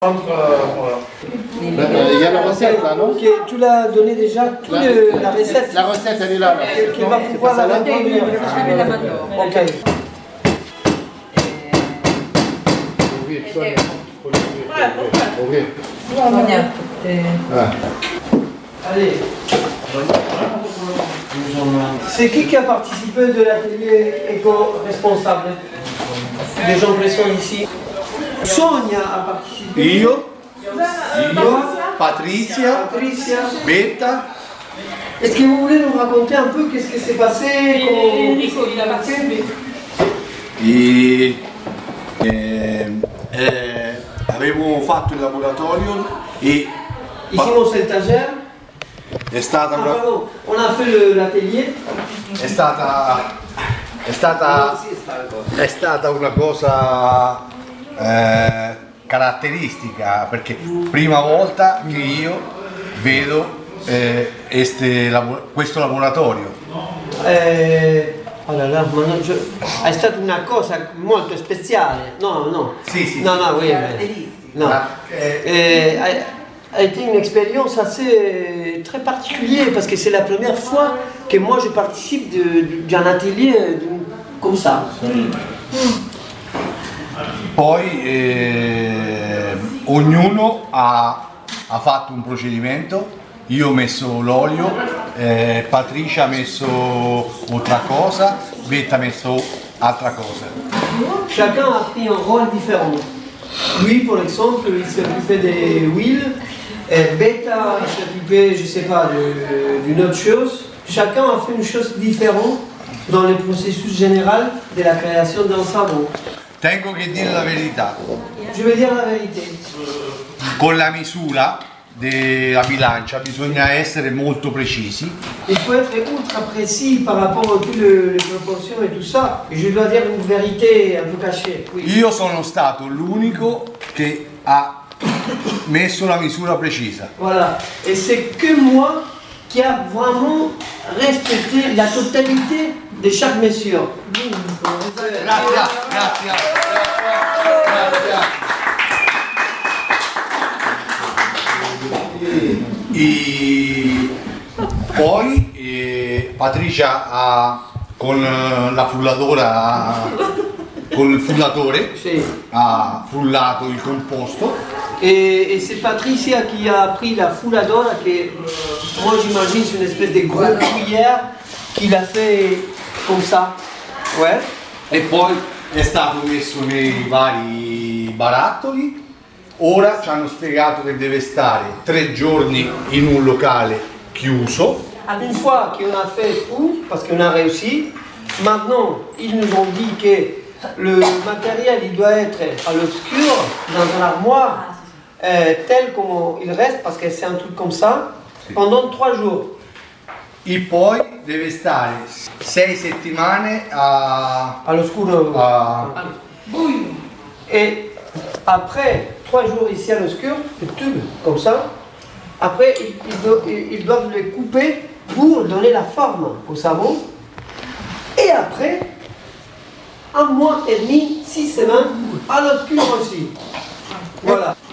Il y a la recette là, non? Tu l'as donné déjà, la recette. La recette elle est là. Qui va pouvoir la reproduire. Ok. Allez. C'est qui a participé de l'atelier éco-responsable? Les gens présents ici. Sonia a participé. Io, Patrizia, Betta. Est-ce que vous voulez nous raconter un peu qu'est-ce qui s'est passé? Avevo fatto il laboratorio e Hicimos el taller. è stata una, Pardon, on a fait l'atelier. è stata una cosa caratteristica, perché prima volta che io vedo questo laboratorio. Oh là là, è stata una cosa molto speciale. No. Sì. No, oui. Non. A été une expérience assez très particulière parce que c'est la première fois que moi je participe d'un atelier comme ça. Poi ognuno ha fatto un procedimento. Io ho messo l'olio, Patricia ha messo altra cosa, Betta ha messo altra cosa. Chacun a pris un rôle différent. Lui, par exemple, il s'est occupé des huiles, Betta s'est occupé, je sais pas, d'une autre chose. Chacun a fait une chose différente dans le processus général de la création d'un savon. Tengo che dire la verità. Je vais dire la vérité. Con la misura della bilancia bisogna essere molto precisi. Il faut être ultra précis par rapport à toutes les proportions et tout ça. Et je dois dire une vérité un peu cachée. Oui. Io sono stato l'unico che ha messo la misura precisa. Voilà. Et c'est que moi qui a vraiment respecté la totalité de chaque mesure. Grazie. Poi Patricia con la frulladora, con il frullatore, Sì. ha frullato il composto. Et c'est Patricia qui a pris la fouladora, que moi j'imagine c'est une espèce de grosse cuillère qu'il a fait comme ça. Ouais. E poi è stato messo nei vari barattoli. Ora ci hanno spiegato che deve stare 3 giorni in un locale chiuso. Une fois qu'on a fait tout, parce qu'on a réussi, maintenant ils nous ont dit que le matériel il doit être à l'obscur, dans une armoire, tel comme il reste, parce que c'est un truc comme ça, pendant 3 jours. E poi deve stare 6 settimane All'oscuro. Et après 3 jours ici à l'obscur, le tube, comme ça, après ils doivent le couper pour donner la forme au savon. Et après, 1 mois et demi, 6 semaines, à l'obscur aussi. Voilà.